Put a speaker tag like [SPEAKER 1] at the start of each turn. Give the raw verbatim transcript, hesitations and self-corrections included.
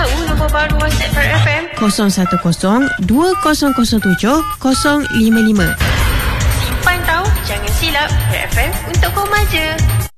[SPEAKER 1] tahu nombor baru WhatsApp Parrot F M?
[SPEAKER 2] kosong satu kosong dua kosong kosong tujuh kosong lima lima.
[SPEAKER 1] Simpan tahu, jangan silap. Parrot F M untuk kau maja.